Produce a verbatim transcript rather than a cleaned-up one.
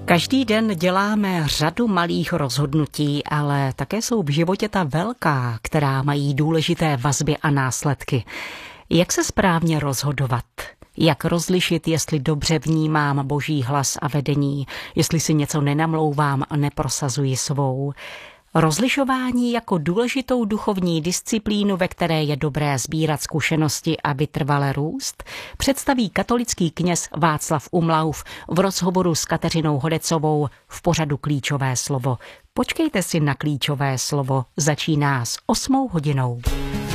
Každý den děláme řadu malých rozhodnutí, ale také jsou v životě ta velká, která mají důležité vazby a následky. Jak se správně rozhodovat? Jak rozlišit, jestli dobře vnímám Boží hlas a vedení, jestli si něco nenamlouvám a neprosazuji svou? Rozlišování jako důležitou duchovní disciplínu, ve které je dobré sbírat zkušenosti a vytrvale růst, představí katolický kněz Václav Umlauf v rozhovoru s Kateřinou Hodecovou v pořadu Klíčové slovo. Počkejte si na klíčové slovo, začíná s osmou hodinou.